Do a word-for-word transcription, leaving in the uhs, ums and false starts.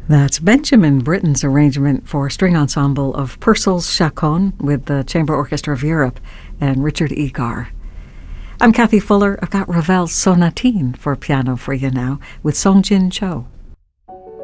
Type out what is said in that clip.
That's Benjamin Britten's arrangement for string ensemble of Purcell's Chaconne with the Chamber Orchestra of Europe and Richard Egar. I'm Kathy Fuller. I've got Ravel's Sonatine for piano for you now with Song Jin Cho.